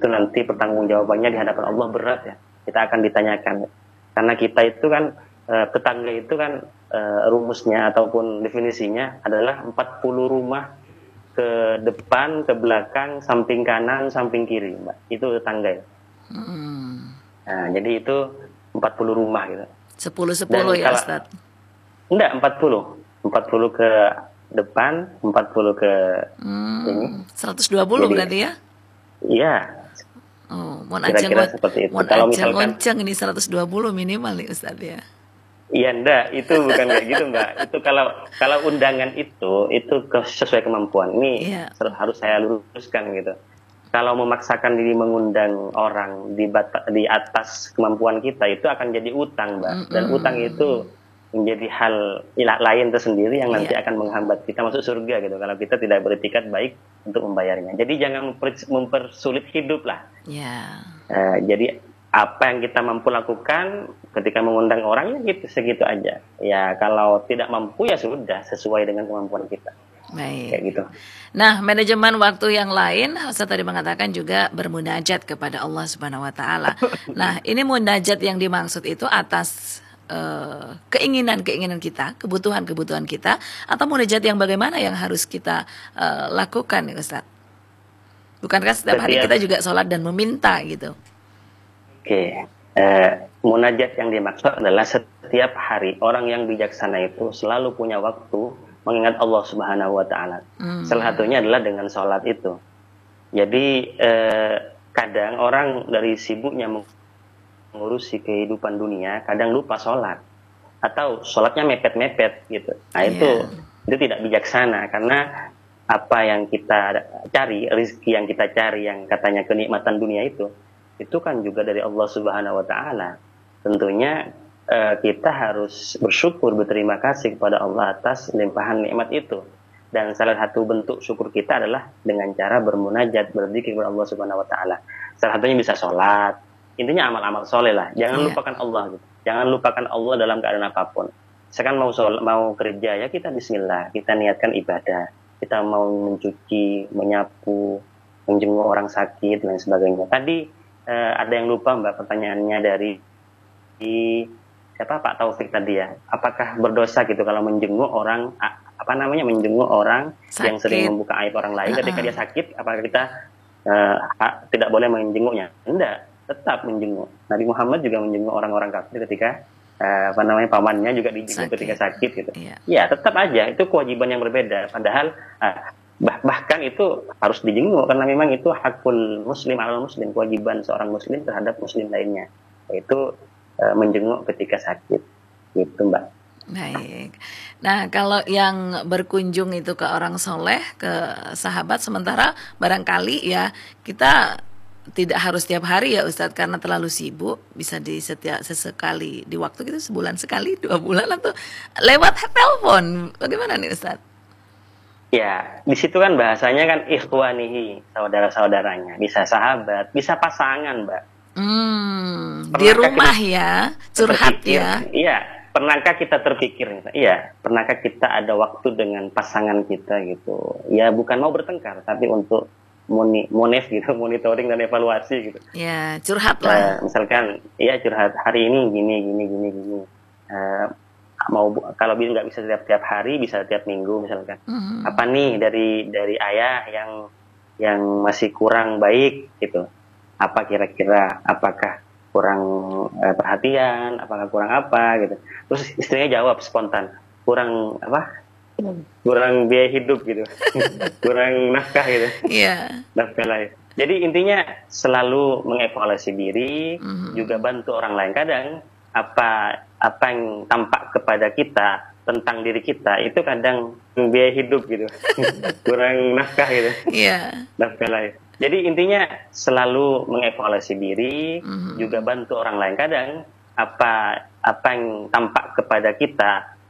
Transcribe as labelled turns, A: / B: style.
A: itu nanti pertanggungjawabannya di hadapan Allah berat ya. Kita akan ditanyakan. Karena kita itu kan tetangga itu kan rumusnya ataupun definisinya adalah 40 rumah ke depan, ke belakang, samping kanan, samping kiri, Mbak. Itu tetangga ya. Nah, jadi itu 40 rumah gitu.
B: 10-10 ya, Ustaz?
A: Enggak, 40. 40 ke depan, 40 ke ini.
B: 120 jadi, berarti ya?
A: Iya.
B: Oh,
A: kira-kira seperti itu. Kalau misalkan
B: ini 120 minimal nih Ustaz ya.
A: Iya, enggak, itu bukan kayak gitu, Mbak. Itu kalau undangan itu sesuai kemampuan. Ini harus saya luruskan gitu. Kalau memaksakan diri mengundang orang di atas kemampuan kita, itu akan jadi utang, Mbak. Dan utang itu menjadi hal lain tersendiri yang nanti akan menghambat kita masuk surga gitu. Kalau kita tidak beretikat baik untuk membayarnya. Jadi jangan mempersulit hidup lah. Jadi apa yang kita mampu lakukan ketika mengundang orang ya gitu, segitu aja. Ya kalau tidak mampu ya sudah sesuai dengan kemampuan kita.
B: Baik.
A: Kayak gitu.
B: Nah, manajemen waktu yang lain, Ustaz tadi mengatakan juga bermunajat kepada Allah Subhanahu wa taala. Nah, ini munajat yang dimaksud itu atas keinginan-keinginan kita, kebutuhan-kebutuhan kita, atau munajat yang bagaimana yang harus kita lakukan, Ustaz? Bukankah setiap hari kita juga sholat dan meminta gitu?
A: Oke, munajat yang dimaksud adalah setiap hari orang yang bijaksana itu selalu punya waktu mengingat Allah Subhanahu wa taala. Salah satunya adalah dengan sholat itu. Jadi kadang orang dari sibuknya mengurusi kehidupan dunia, kadang lupa sholat atau sholatnya mepet-mepet gitu. Nah itu tidak bijaksana, karena apa yang kita cari, rezeki yang kita cari, yang katanya kenikmatan dunia itu kan juga dari Allah Subhanahu wa taala. Tentunya kita harus bersyukur, berterima kasih kepada Allah atas limpahan nikmat itu. Dan salah satu bentuk syukur kita adalah dengan cara bermunajat, berzikir kepada Allah Subhanahu wa taala. Salah satunya bisa sholat. Intinya amal-amal soleh lah. Jangan lupakan Allah gitu. Jangan lupakan Allah dalam keadaan apapun. Sekarang mau kerja ya kita bismillah, kita niatkan ibadah. Kita mau mencuci, menyapu, menjenguk orang sakit dan sebagainya. Tadi ada yang lupa Mbak pertanyaannya dari siapa, Pak Taufik tadi ya. Apakah berdosa gitu kalau menjenguk orang menjenguk orang sakit, yang sering membuka aib orang lain ketika dia sakit? Apakah kita tidak boleh menjenguknya? Enggak, tetap menjenguk. Nabi Muhammad juga menjenguk orang-orang kafir ketika pamannya juga dijenguk ketika sakit gitu. Ya tetap aja itu kewajiban yang berbeda. Padahal bahkan itu harus dijenguk karena memang itu hakul muslim alal muslim, kewajiban seorang muslim terhadap muslim lainnya, yaitu menjenguk ketika sakit gitu, Mbak.
B: Baik. Nah, kalau yang berkunjung itu ke orang soleh, ke sahabat, sementara barangkali ya kita tidak harus tiap hari ya Ustadz, karena terlalu sibuk, bisa sesekali di waktu gitu, sebulan sekali, 2 bulan, atau lewat telepon. Bagaimana nih Ustadz?
A: Ya, di situ kan bahasanya kan ikhwanihi, saudara-saudaranya, bisa sahabat, bisa pasangan, Mbak.
B: Di rumah ya, curhat ya.
A: Iya, pernahkah kita terpikir? Iya, pernahkah kita ada waktu dengan pasangan kita gitu? Ya, bukan mau bertengkar, tapi untuk monitoring dan evaluasi gitu.
B: Ya, curhat lah.
A: Misalkan, ya curhat hari ini gini. Kalau nggak bisa tiap hari, bisa tiap minggu misalkan. Apa nih dari ayah yang masih kurang baik gitu? Apa kira-kira? Apakah kurang perhatian? Apakah kurang apa gitu? Terus istrinya jawab spontan, kurang apa? Kurang biaya hidup gitu, kurang nafkah gitu, nafkah lain. Jadi intinya selalu mengevaluasi diri, juga bantu orang lain. Kadang apa yang tampak kepada kita tentang diri kita itu kadang biaya hidup gitu, kurang nafkah gitu, nafkah lain. Jadi intinya selalu mengevaluasi diri, juga bantu orang lain. Kadang apa yang tampak kepada kita